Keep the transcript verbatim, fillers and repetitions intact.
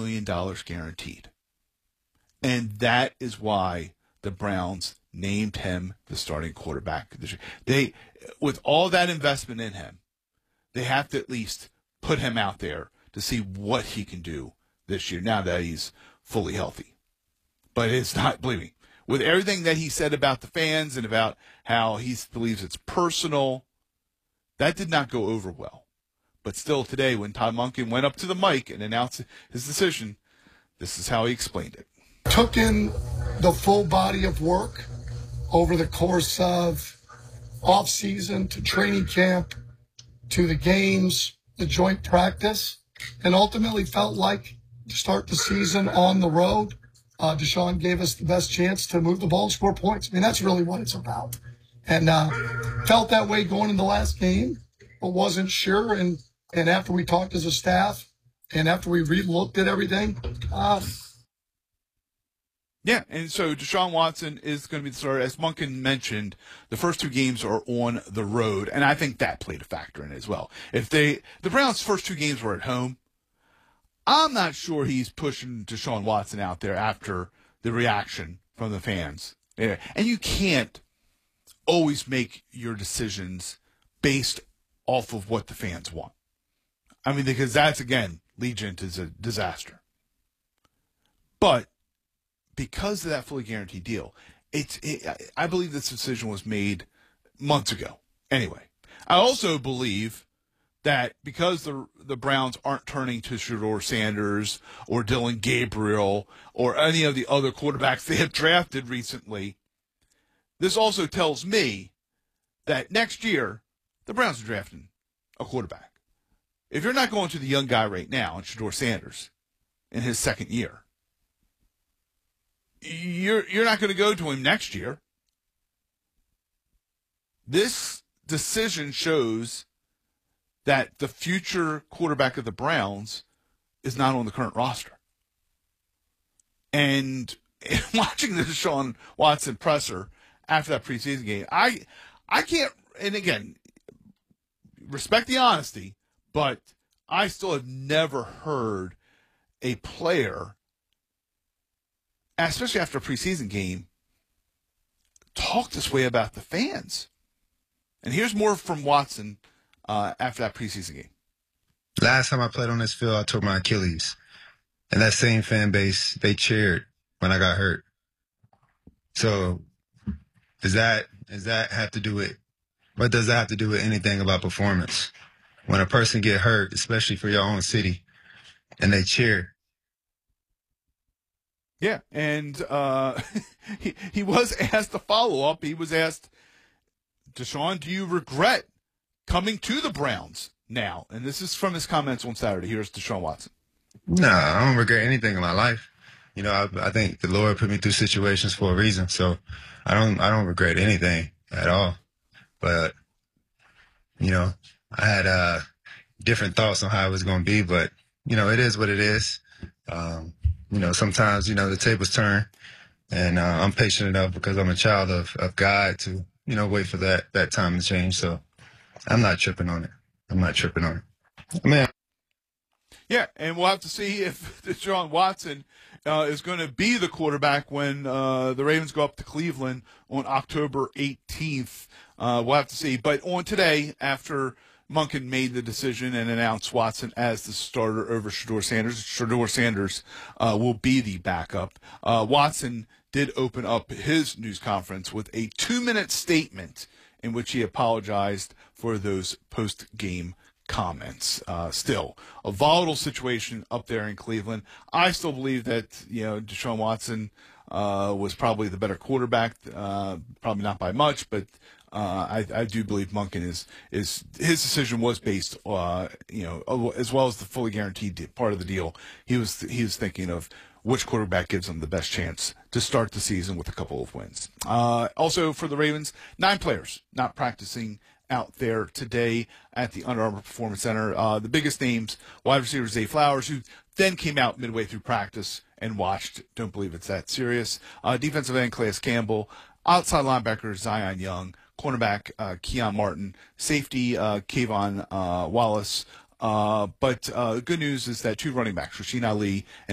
million dollars guaranteed. And that is why the Browns named him the starting quarterback this year. They, with all that investment in him, they have to at least put him out there to see what he can do this year now that he's fully healthy. But it's not, believe me, with everything that he said about the fans and about how he believes it's personal, that did not go over well. But still today, when Todd Monken went up to the mic and announced his decision, this is how he explained it. Took in the full body of work over the course of off-season to training camp to the games, the joint practice, and ultimately felt like to start the season on the road, uh, Deshaun gave us the best chance to move the ball and score points. I mean, that's really what it's about. And uh, felt that way going in the last game, but wasn't sure. And, and after we talked as a staff and after we re-looked at everything, uh, Yeah, and so Deshaun Watson is going to be the starter. As Monken mentioned, the first two games are on the road, and I think that played a factor in it as well. If they, the Browns' first two games were at home, I'm not sure he's pushing Deshaun Watson out there after the reaction from the fans. Yeah. And you can't always make your decisions based off of what the fans want. I mean, because that's, again, Allegiant is a disaster. But because of that fully guaranteed deal, it's, it, I believe this decision was made months ago. Anyway, I also believe that because the the Browns aren't turning to Shedeur Sanders or Dylan Gabriel or any of the other quarterbacks they have drafted recently, this also tells me that next year the Browns are drafting a quarterback. If you're not going to the young guy right now, and Shedeur Sanders, in his second year, You're you're not going to go to him next year. This decision shows that the future quarterback of the Browns is not on the current roster. And watching the Deshaun Watson presser after that preseason game, I I can't, and again, respect the honesty, but I still have never heard a player, especially after a preseason game, talk this way about the fans. And here's more from Watson uh, after that preseason game. Last time I played on this field, I tore my Achilles. And that same fan base, they cheered when I got hurt. So does that does that have to do with, what does that have to do with anything about performance? When a person get hurt, especially for your own city, and they cheer. Yeah, and uh, he, he was asked a follow-up. He was asked, Deshaun, do you regret coming to the Browns now? And this is from his comments on Saturday. Here's Deshaun Watson. No, I don't regret anything in my life. You know, I, I think the Lord put me through situations for a reason, so I don't I don't regret anything at all. But, you know, I had uh, different thoughts on how it was going to be, but, you know, it is what it is. Um, you know, sometimes, you know, the tables turn, and uh, I'm patient enough because I'm a child of, of God to, you know, wait for that, that time to change. So I'm not tripping on it. I'm not tripping on it. Man. Yeah, and we'll have to see if Deshaun Watson uh, is going to be the quarterback when uh, the Ravens go up to Cleveland on October eighteenth. Uh, we'll have to see. But on today, after Monken made the decision and announced Watson as the starter over Shedeur Sanders, Shedeur Sanders uh, will be the backup. Uh, Watson did open up his news conference with a two-minute statement in which he apologized for those post-game comments. Uh, still, a volatile situation up there in Cleveland. I still believe that, you know, Deshaun Watson uh, was probably the better quarterback, uh, probably not by much, but uh, I, I do believe Monken is is his decision was based, uh, you know, as well as the fully guaranteed part of the deal. He was he was thinking of which quarterback gives them the best chance to start the season with a couple of wins. Uh, also for the Ravens, nine players not practicing out there today at the Under Armour Performance Center. Uh, the biggest names, wide receiver Zay Flowers, who then came out midway through practice and watched. Don't believe it's that serious. Uh, defensive end Calais Campbell, outside linebacker Zion Young, cornerback uh, Keon Martin, safety uh, Kayvon uh, Wallace. Uh, but uh, the good news is that two running backs, Rasheen Ali